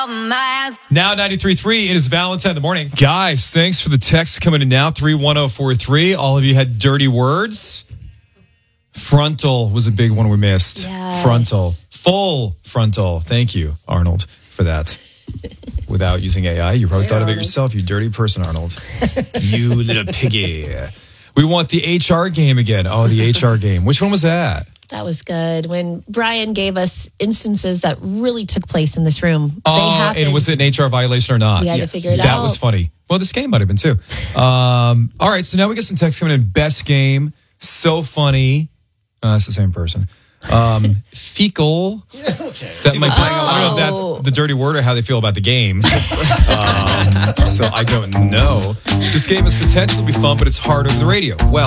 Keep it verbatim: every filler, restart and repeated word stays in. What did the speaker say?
my ass. Now ninety-three point three, it is Valentine in the morning. Guys, thanks for the text coming in now, three one zero four three. All of you had dirty words. Frontal was a big one we missed. Yes. Frontal. Full frontal. Thank you, Arnold, for that. Without using A I, you probably Hey, thought of it Arnold. yourself, you dirty person, Arnold. You little piggy. We want the H R game again. Oh, the H R game. Which one was that? That was good. When Brian gave us instances that really took place in this room. They Oh, happened. and was it an H R violation or not? We had to figure it that out. was funny. Well, this game might have been too. Um, all right, so now we get some text coming in. Best game. So funny. Uh, that's the same person. Um, fecal. Okay. That might be, Oh. I don't know if that's the dirty word or how they feel about the game. um, so I don't know. This game is potentially be fun, but it's hard over the radio. Well,